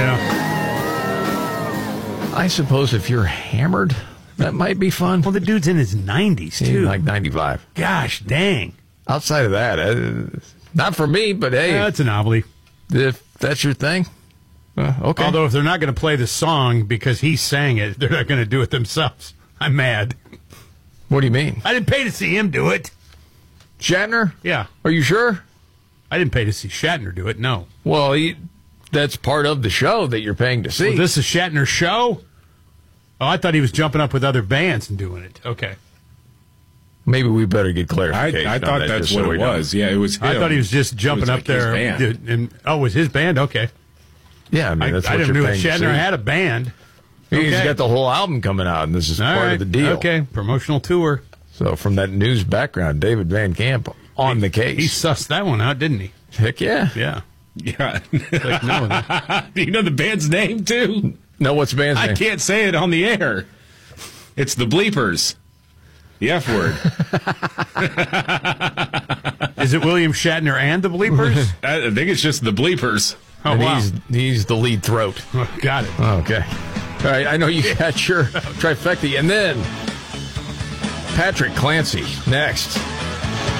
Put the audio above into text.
I suppose if you're hammered, that might be fun. Well, the dude's in his 90s, too. He's like 95. Gosh, dang. Outside of that, not for me, but hey. That's an anomaly. If that's your thing, okay. Although if they're not going to play the song because he sang it, they're not going to do it themselves. I'm mad. What do you mean? I didn't pay to see him do it. Shatner? Yeah. Are you sure? I didn't pay to see Shatner do it, no. Well, that's part of the show that you're paying to see. Well, this is Shatner's show? Oh, I thought he was jumping up with other bands and doing it. Okay. Maybe we better get clarification. I thought that's what it was. Yeah, it was him. I thought he was just jumping up there. It was his band? Okay. Yeah, I mean, that's what I you're didn't know paying to see. Shatner had a band. He's got the whole album coming out, and this is part of the deal. Okay, promotional tour. So from that news background, David Van Camp on the case. He sussed that one out, didn't he? Heck yeah. Yeah. Yeah. Like, no, do you know the band's name, too? No, what's the band's name? I can't say it on the air. It's the Bleepers. The F word. Is it William Shatner and the Bleepers? I think it's just the Bleepers. Oh, and wow. He's the lead throat. Got it. Okay. All right, I know you got your trifecta. And then Patrick Clancy next.